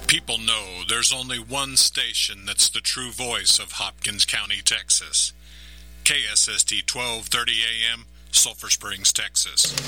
People know there's only one station that's the true voice of Hopkins County, Texas. KSST 1230 AM, Sulphur Springs, Texas.